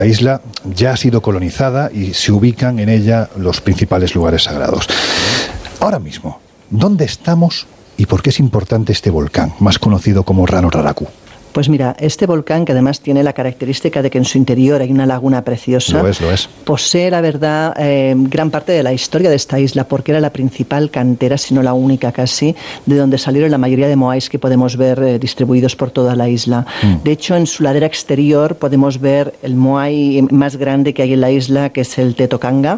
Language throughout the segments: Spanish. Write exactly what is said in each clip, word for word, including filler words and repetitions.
La isla ya ha sido colonizada y se ubican en ella los principales lugares sagrados. Ahora mismo, ¿dónde estamos y por qué es importante este volcán, más conocido como Rano Raraku? Pues mira, este volcán, que además tiene la característica de que en su interior hay una laguna preciosa, lo es, lo es. posee, la verdad, eh, gran parte de la historia de esta isla, porque era la principal cantera, si no la única casi, de donde salieron la mayoría de moais que podemos ver eh, distribuidos por toda la isla. Mm. De hecho, en su ladera exterior podemos ver el moai más grande que hay en la isla, que es el Tetocanga,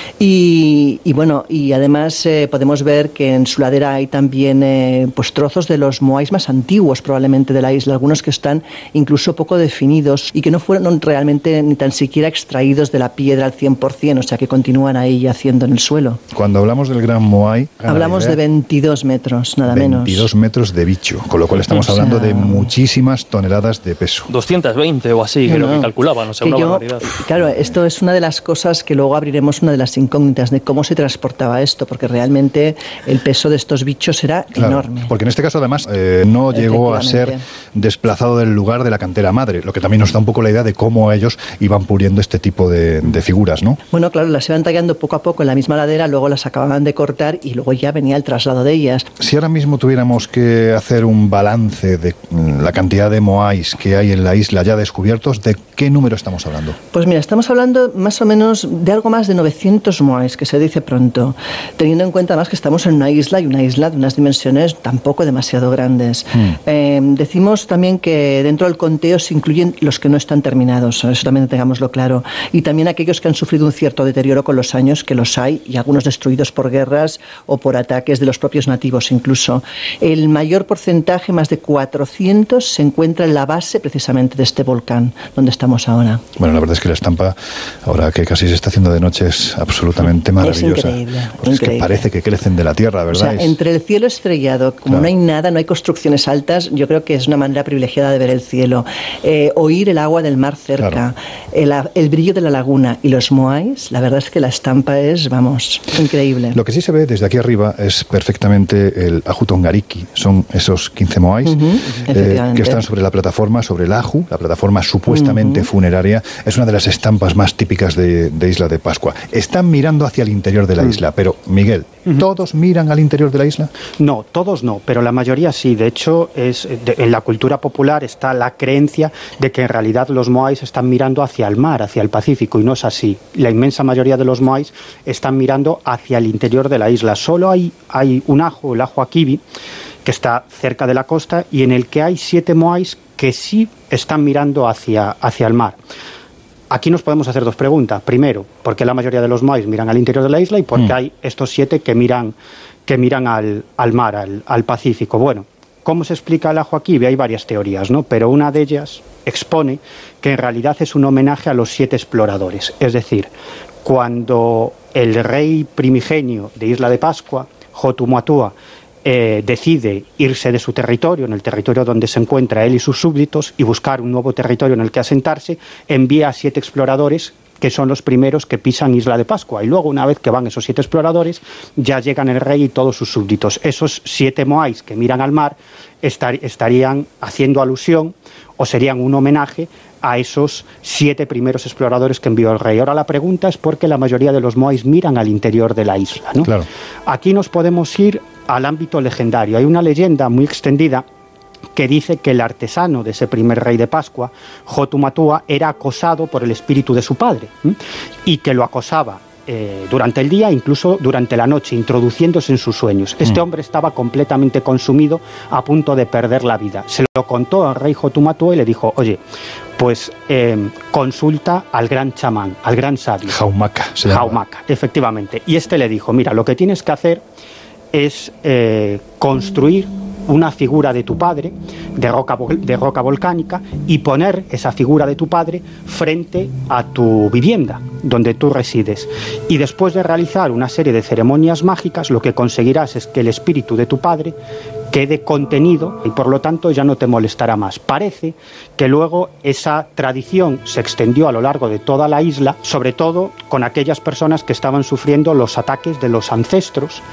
y, y bueno, y además eh, podemos ver que en su ladera hay también eh, pues trozos de los moais más antiguos probablemente de la isla, algunos que están incluso poco definidos y que no fueron realmente ni tan siquiera extraídos de la piedra al cien por ciento, o sea que continúan ahí yaciendo en el suelo. Cuando hablamos del Gran Moai... Hablamos de veintidós metros, nada menos. veintidós metros de bicho, con lo cual estamos o sea, hablando de muchísimas toneladas de peso. doscientos veinte o así, no, creo que calculaban, o sea, una yo, barbaridad. Claro, esto es una de las cosas que luego abriremos, una de las incógnitas de cómo se transportaba esto, porque realmente el peso de estos bichos era claro, enorme. Porque en este caso además eh, no llegó a ser desplazado del lugar de la cantera madre, lo que también nos da un poco la idea de cómo ellos iban puliendo este tipo de, de figuras, ¿no? Bueno, claro, las iban tallando poco a poco en la misma ladera, luego las acababan de cortar y luego ya venía el traslado de ellas. Si ahora mismo tuviéramos que hacer un balance de la cantidad de moais que hay en la isla ya descubiertos, ¿de qué número estamos hablando? Pues mira, estamos hablando más o menos de algo más de novecientos moais, que se dice pronto, teniendo en cuenta más que estamos en una isla y una isla de unas dimensiones tampoco demasiado grandes. Hmm. Eh, decimos también que dentro del conteo se incluyen los que no están terminados, eso también tengámoslo claro, y también aquellos que han sufrido un cierto deterioro con los años, que los hay, y algunos destruidos por guerras o por ataques de los propios nativos incluso. El mayor porcentaje, más de cuatrocientos, se encuentra en la base precisamente de este volcán, donde estamos ahora. Bueno, la verdad es que la estampa, ahora que casi se está haciendo de noche, es absolutamente maravillosa. Es increíble. Pues increíble. Es que parece que crecen de la tierra, ¿verdad? O sea, entre el cielo estrellado, como claro. no hay nada, no hay construcciones altas, yo creo que es una manera privilegiada de ver el cielo, eh, oír el agua del mar cerca, claro. el, el brillo de la laguna y los moais, la verdad es que la estampa es, vamos, increíble. Lo que sí se ve desde aquí arriba es perfectamente el Aju Tongariki, son esos quince moais uh-huh, eh, que están sobre la plataforma, sobre el Aju, la plataforma supuestamente uh-huh. funeraria, es una de las estampas más típicas de, de Isla de Pascua. Están mirando hacia el interior de la uh-huh. isla, pero Miguel, uh-huh. ¿todos miran al interior de la isla? No, todos no, pero la mayoría sí. De hecho, es de, en la cultura popular está la creencia de que en realidad los moais están mirando hacia el mar, hacia el Pacífico, y no es así. La inmensa mayoría de los moais están mirando hacia el interior de la isla. Solo hay, hay un ajo, el ajo Akibi, que está cerca de la costa y en el que hay siete moais que sí están mirando hacia, hacia el mar. Aquí nos podemos hacer dos preguntas. Primero, ¿por qué la mayoría de los moais miran al interior de la isla? Y ¿por qué mm. hay estos siete que miran, que miran al, al mar, al, al Pacífico? Bueno, ¿cómo se explica el ajo Akibi? Hay varias teorías, ¿no? Pero una de ellas expone que en realidad es un homenaje a los siete exploradores. Es decir, cuando el rey primigenio de Isla de Pascua, Hotumatua, eh, decide irse de su territorio, en el territorio donde se encuentra él y sus súbditos, y buscar un nuevo territorio en el que asentarse, envía a siete exploradores que son los primeros que pisan Isla de Pascua. Y luego, una vez que van esos siete exploradores, ya llegan el rey y todos sus súbditos. Esos siete moais que miran al mar estar, estarían haciendo alusión o serían un homenaje a esos siete primeros exploradores que envió el rey. Ahora la pregunta es por qué la mayoría de los moais miran al interior de la isla, ¿no? Claro. Aquí nos podemos ir al ámbito legendario. Hay una leyenda muy extendida que dice que el artesano de ese primer rey de Pascua, Hotumatua, era acosado por el espíritu de su padre, ¿eh? y que lo acosaba eh, durante el día, incluso durante la noche, introduciéndose en sus sueños. Este mm. hombre estaba completamente consumido, a punto de perder la vida. Se lo contó al rey Hotumatua y le dijo, oye, pues eh, consulta al gran chamán, al gran sabio. Jaumaka. Jaumaka, efectivamente. Y este le dijo, mira, lo que tienes que hacer es eh, construir una figura de tu padre, de roca, de roca volcánica, y poner esa figura de tu padre frente a tu vivienda, donde tú resides. Y después de realizar una serie de ceremonias mágicas, lo que conseguirás es que el espíritu de tu padre quede contenido y por lo tanto ya no te molestará más. Parece que luego esa tradición se extendió a lo largo de toda la isla, sobre todo con aquellas personas que estaban sufriendo los ataques de los ancestros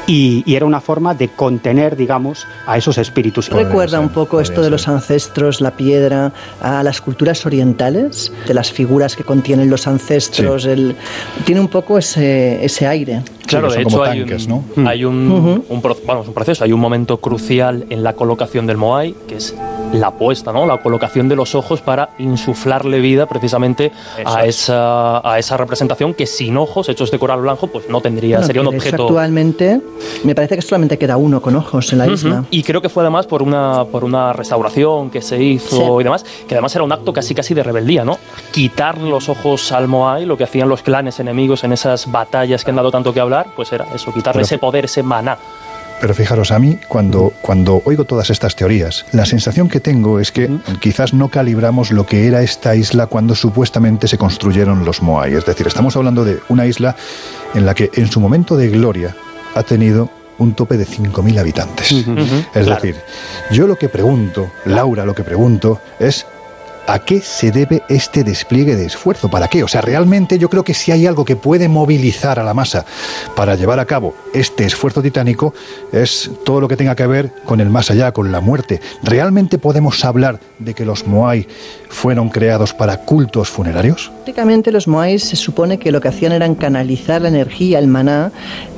y, y era una forma de contener, digamos, a esos espíritus. Recuerda un poco esto de los ancestros, la piedra, a las culturas orientales, de las figuras que contienen los ancestros, sí. el, tiene un poco ese, ese aire. Claro, sí, de hecho hay, tanques, un, ¿no? hay un, uh-huh. un, vamos, un proceso, hay un momento crucial en la colocación del moai, que es la puesta, ¿no? La colocación de los ojos para insuflarle vida precisamente a esa, a esa representación que sin ojos, hechos de coral blanco, pues no tendría, bueno, sería un objeto... Actualmente, me parece que solamente queda uno con ojos en la uh-huh. isla. Y creo que fue además por una, por una restauración que se hizo sí. y demás, que además era un acto casi casi de rebeldía, ¿no? Quitar los ojos al moai, lo que hacían los clanes enemigos en esas batallas que han dado tanto que hablar, pues era eso, quitarle Pero... ese poder, ese maná. Pero fijaros, a mí, cuando, cuando oigo todas estas teorías, la sensación que tengo es que uh-huh. quizás no calibramos lo que era esta isla cuando supuestamente se construyeron los moai. Es decir, estamos hablando de una isla en la que en su momento de gloria ha tenido un tope de cinco mil habitantes. Uh-huh. Es claro. decir, yo lo que pregunto, Laura, lo que pregunto es... ¿a qué se debe este despliegue de esfuerzo? ¿Para qué? O sea, realmente yo creo que si hay algo que puede movilizar a la masa para llevar a cabo este esfuerzo titánico es todo lo que tenga que ver con el más allá, con la muerte. ¿Realmente podemos hablar de que los moai fueron creados para cultos funerarios? Prácticamente los moai se supone que lo que hacían era canalizar la energía, el maná,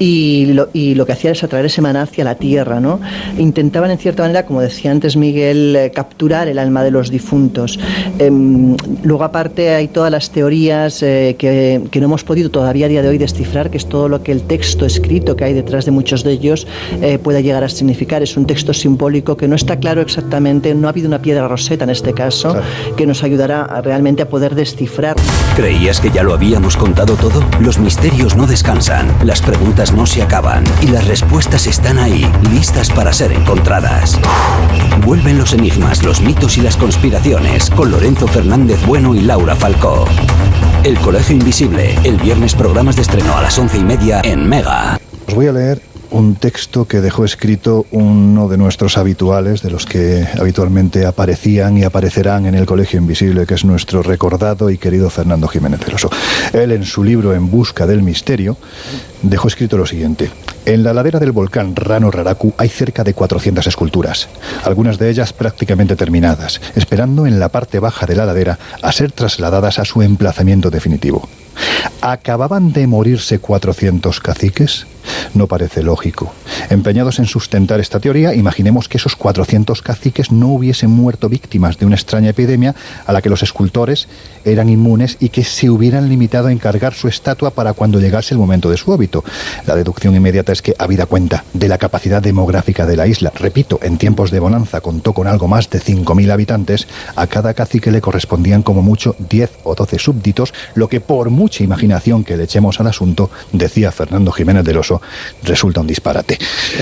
y lo, y lo que hacían es atraer ese maná hacia la tierra, ¿no? Intentaban en cierta manera, como decía antes Miguel, eh, capturar el alma de los difuntos. Eh, luego aparte hay todas las teorías eh, que, que no hemos podido todavía a día de hoy descifrar, que es todo lo que el texto escrito que hay detrás de muchos de ellos eh, pueda llegar a significar. Es un texto simbólico que no está claro exactamente, no ha habido una piedra roseta en este caso, claro. que nos ayudará a, realmente a poder descifrar. ¿Creías que ya lo habíamos contado todo? Los misterios no descansan, las preguntas no se acaban y las respuestas están ahí, listas para ser encontradas. Vuelven los enigmas, los mitos y las conspiraciones con Lorenzo Fernández Bueno y Laura Falcó. El Colegio Invisible, el viernes programas de estreno a las once y media en Mega. Os voy a leer un texto que dejó escrito uno de nuestros habituales, de los que habitualmente aparecían y aparecerán en el Colegio Invisible, que es nuestro recordado y querido Fernando Jiménez del Oso. Él, en su libro En busca del misterio, dejó escrito lo siguiente: en la ladera del volcán Rano Raraku hay cerca de cuatrocientas esculturas, algunas de ellas prácticamente terminadas, esperando en la parte baja de la ladera a ser trasladadas a su emplazamiento definitivo. ¿Acababan de morirse cuatrocientos caciques? No parece lógico. Empeñados en sustentar esta teoría, imaginemos que esos cuatrocientos caciques no hubiesen muerto víctimas de una extraña epidemia a la que los escultores eran inmunes y que se hubieran limitado a encargar su estatua para cuando llegase el momento de su óbito. La deducción inmediata es que, habida cuenta de la capacidad demográfica de la isla, repito, en tiempos de bonanza contó con algo más de cinco mil habitantes, a cada cacique le correspondían como mucho diez o doce súbditos, lo que por mucha imaginación que le echemos al asunto, decía Fernando Jiménez del Oso, resulta un disparate.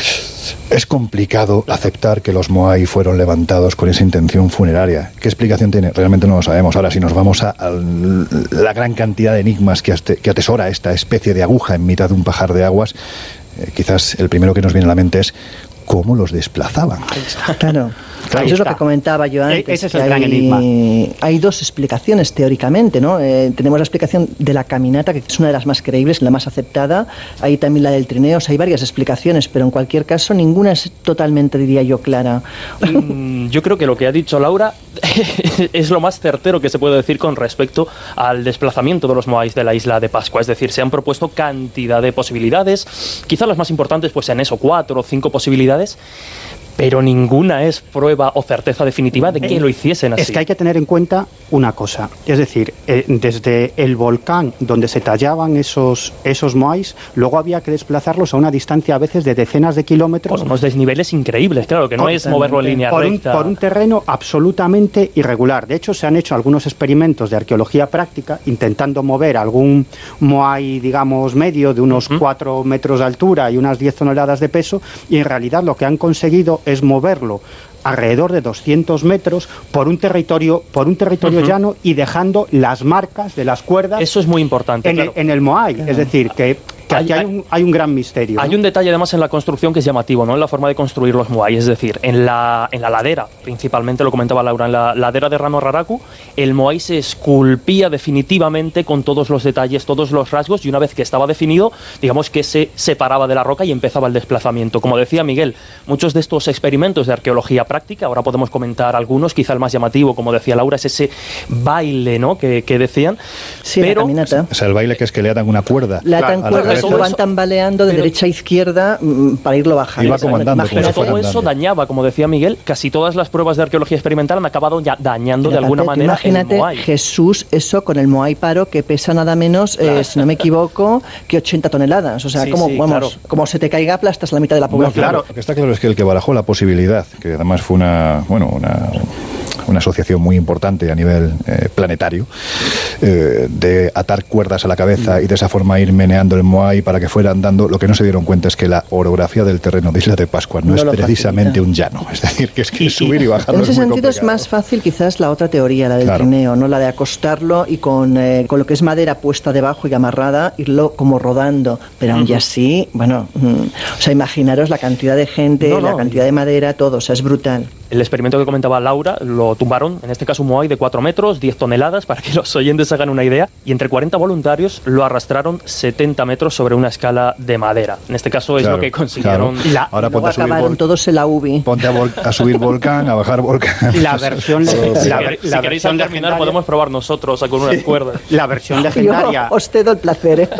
Es complicado aceptar que los moai fueron levantados con esa intención funeraria. ¿Qué explicación tiene? Realmente no lo sabemos. Ahora, si nos vamos a, a la gran cantidad de enigmas que, aste, que atesora esta especie de aguja en mitad de un pajar de aguas, eh, quizás el primero que nos viene a la mente es cómo los desplazaban. Claro. Claro, eso es lo que comentaba yo antes. Ese es el gran hay, enigma. Hay dos explicaciones teóricamente, ¿no? Eh, tenemos la explicación de la caminata, que es una de las más creíbles, la más aceptada. Hay también la del trineo. O sea, hay varias explicaciones, pero en cualquier caso ninguna es totalmente, diría yo, clara. Mm, yo creo que lo que ha dicho Laura es lo más certero que se puede decir con respecto al desplazamiento de los moais de la isla de Pascua. Es decir, se han propuesto cantidad de posibilidades. Quizá las más importantes pues sean eso, cuatro o cinco posibilidades, pero ninguna es prueba o certeza definitiva de que lo hiciesen así. Es que hay que tener en cuenta una cosa, es decir, eh, desde el volcán donde se tallaban esos, esos moais, luego había que desplazarlos a una distancia a veces de decenas de kilómetros. Por unos desniveles increíbles, claro, que no es moverlo en línea por recta. Un, por un terreno absolutamente irregular. De hecho, se han hecho algunos experimentos de arqueología práctica intentando mover algún moai, digamos, medio de unos uh-huh. cuatro metros de altura y unas diez toneladas de peso, y en realidad lo que han conseguido es moverlo alrededor de doscientos metros por un territorio por un territorio uh-huh. llano y dejando las marcas de las cuerdas. Eso es muy importante. En, claro. el, en el moai. Uh-huh. Es decir, que Que aquí hay, hay, un, hay un gran misterio. Hay ¿no? un detalle además en la construcción que es llamativo, ¿no? En la forma de construir los moai, es decir, en la, en la ladera, principalmente lo comentaba Laura, en la ladera de Rano Raraku, el moai se esculpía definitivamente con todos los detalles, todos los rasgos, y una vez que estaba definido, digamos que se separaba de la roca y empezaba el desplazamiento. Como decía Miguel, muchos de estos experimentos de arqueología práctica, ahora podemos comentar algunos, quizá el más llamativo, como decía Laura, es ese baile, ¿no? Que, que decían. Sí, pero, la caminata. O sea, el baile que es que le atan una cuerda. Le atan claro, cuerdas, lo van tambaleando de pero, derecha a izquierda mm, para irlo bajando. Iba como andando, como pero si todo fuera eso andando. dañaba, como decía Miguel, casi todas las pruebas de arqueología experimental han acabado ya dañando Pero de alguna aparte, manera imagínate el moai. Jesús, eso con el moai paro que pesa nada menos, eh, si no me equivoco, que ochenta toneladas. O sea, Sí, como, sí, vamos, claro. como se te caiga aplastas la mitad de la Bueno, población. claro, lo que está claro es que el que barajó la posibilidad, que además fue una, bueno, una, una asociación muy importante a nivel eh, planetario, eh, de atar cuerdas a la cabeza y de esa forma ir meneando el moai para que fuera andando, lo que no se dieron cuenta es que la orografía del terreno de Isla de Pascua no, No es lo precisamente facilita. un llano, es decir, que es que subir y bajar En es ese muy sentido es complicado. más fácil quizás la otra teoría, la del Claro. trineo, ¿no? La de acostarlo y con, eh, con lo que es madera puesta debajo y amarrada, irlo como rodando. Pero aún y así, bueno, mm, o sea, imaginaros la cantidad de gente, No, no. la cantidad de madera, todo, o sea, es brutal. El experimento que comentaba Laura lo tumbaron, en este caso un moai de cuatro metros, diez toneladas, para que los oyentes hagan una idea, y entre cuarenta voluntarios lo arrastraron setenta metros sobre una escala de madera. En este caso es Claro, lo que consiguieron. claro. La, Ahora y luego ponte a subir acabaron vol- todos en la U B I. Ponte a, vol- a subir volcán, a bajar volcán. La versión, Si, la, queréis- si la queréis versión al terminar legendaria- podemos probar nosotros con unas cuerdas. La versión legendaria Yo os cedo el placer, ¿eh?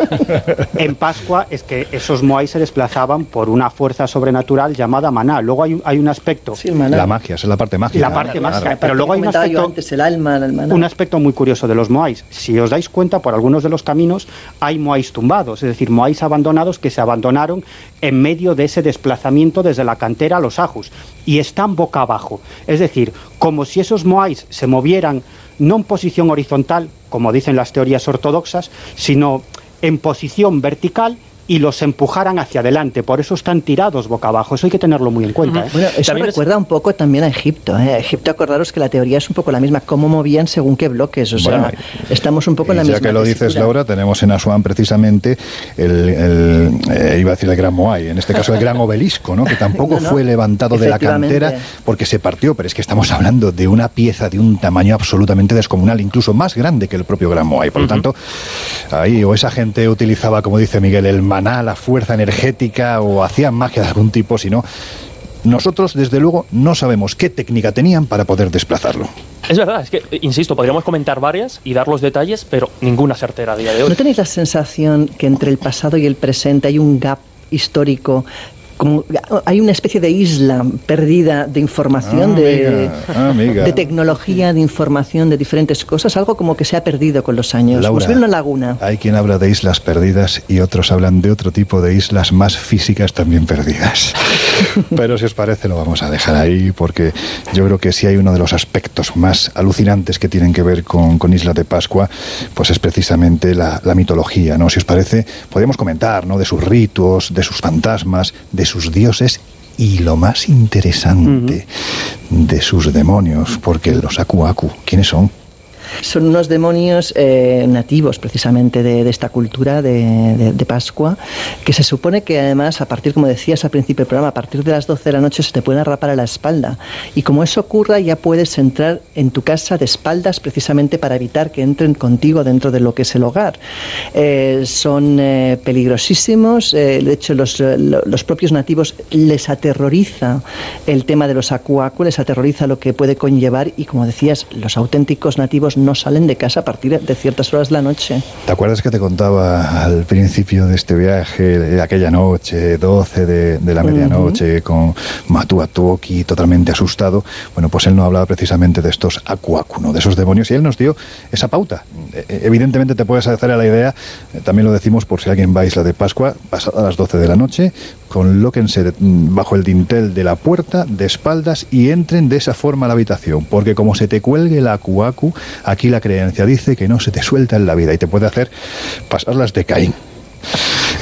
en Pascua es que esos moai se desplazaban por una fuerza sobrenatural llamada maná. Luego hay, un- hay un aspecto, Sí, el maná. La magia, esa es la parte mágica. La parte Claro. mágica. La pero parte luego que hay un comentaba yo aspecto- antes, el alma, el maná. un aspecto muy curioso de los moais. Si os dais cuenta, por algunos de los caminos hay moais tumbados, es decir, moais abandonados que se abandonaron en medio de ese desplazamiento desde la cantera a los ajus y están boca abajo. Es decir, como si esos moais se movieran no en posición horizontal, como dicen las teorías ortodoxas, sino en posición vertical y los empujaran hacia adelante. Por eso están tirados boca abajo. Eso hay que tenerlo muy en cuenta. ¿eh? Bueno, eso También es- recuerda un poco también a Egipto. ¿eh? Egipto, acordaros que la teoría es un poco la misma, cómo movían según qué bloques. O sea, Bueno, estamos un poco en la Y misma. ya que lo dices, tesitura. Laura, tenemos en Asuán precisamente el, el eh, iba a decir el gran moai, en este caso el gran obelisco, ¿no? Que tampoco No, no, fue levantado de la efectivamente. cantera porque se partió, pero es que estamos hablando de una pieza de un tamaño absolutamente descomunal, incluso más grande que el propio gran moai. Por lo tanto, ahí o esa gente utilizaba, como dice Miguel, el maná, la fuerza energética, o hacían magia de algún tipo, si no, nosotros desde luego no sabemos qué técnica tenían para poder desplazarlo. Es verdad, es que, eh, insisto, podríamos comentar varias y dar los detalles, pero ninguna certera a día de hoy. ¿No tenéis la sensación que entre el pasado y el presente hay un gap histórico? Como hay una especie de isla perdida de información, Ah, de, amiga, amiga. de tecnología, de información, de diferentes cosas, algo como que se ha perdido con los años, como Laura, si hubiera una laguna. hay quien habla de islas perdidas y otros hablan de otro tipo de islas más físicas también perdidas. Pero si os parece lo vamos a dejar ahí, porque yo creo que si hay uno de los aspectos más alucinantes que tienen que ver con, con Isla de Pascua, pues es precisamente la, la mitología, ¿no? Si os parece, podemos comentar, ¿no? De sus ritos, de sus fantasmas, de sus dioses y lo más interesante, uh-huh. de sus demonios, porque los Aku Aku, ¿quiénes son? Son unos demonios eh, nativos precisamente de, de esta cultura de, de, de Pascua, que se supone que además, a partir, como decías al principio del programa, a partir de las doce de la noche se te pueden rapar a la espalda. Y como eso ocurra, ya puedes entrar en tu casa de espaldas precisamente para evitar que entren contigo dentro de lo que es el hogar. Eh, son eh, peligrosísimos, eh, de hecho los, los propios nativos les aterroriza el tema de los Aku Aku, les aterroriza lo que puede conllevar y, como decías, los auténticos nativos no salen de casa a partir de ciertas horas de la noche. ¿Te acuerdas que te contaba al principio de este viaje, aquella noche, doce de, de la medianoche, uh-huh. con Matu Atuoki totalmente asustado? Bueno, pues él no hablaba precisamente de estos Aku Aku, ¿no? De esos demonios, y él nos dio esa pauta. Evidentemente te puedes hacer a la idea, también lo decimos por si alguien va a Isla de Pascua, pasada las doce de la noche, colóquense bajo el dintel de la puerta, de espaldas, y entren de esa forma a la habitación, porque como se te cuelgue el Aku Aku, aquí la creencia dice que no se te suelta en la vida y te puede hacer pasar las de Caín.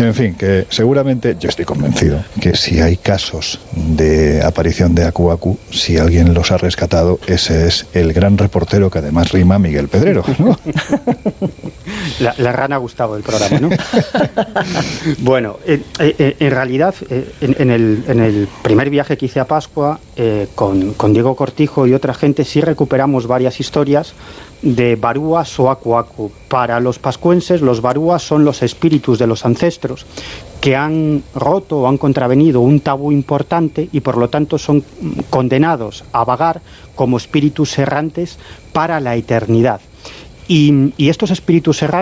En fin, que seguramente, yo estoy convencido, que si hay casos de aparición de Aku Aku, si alguien los ha rescatado, ese es el gran reportero que además rima, Miguel Pedrero, ¿no? La, la rana Gustavo del programa, ¿no? Bueno, eh, eh, en realidad, eh, en, en, el, en el primer viaje que hice a Pascua, eh, con, con Diego Cortijo y otra gente, sí recuperamos varias historias de barúas o Aku Aku. Para los pascuenses, los barúas son los espíritus de los ancestros que han roto o han contravenido un tabú importante y por lo tanto son condenados a vagar como espíritus errantes para la eternidad. Y, y estos espíritus errantes